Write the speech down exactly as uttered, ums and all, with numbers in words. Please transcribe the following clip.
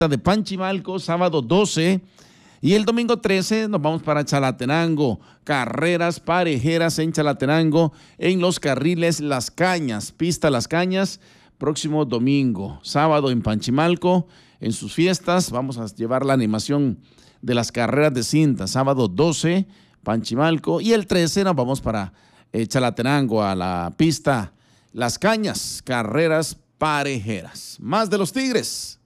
de Panchimalco, sábado doce. Y el domingo trece nos vamos para Chalatenango, carreras parejeras en Chalatenango, en los carriles Las Cañas, pista Las Cañas, próximo domingo. Sábado en Panchimalco, en sus fiestas, vamos a llevar la animación de las carreras de cinta, sábado doce, Panchimalco, y el trece nos vamos para eh, Chalatenango, a la pista Las Cañas, carreras parejeras. Más de los Tigres.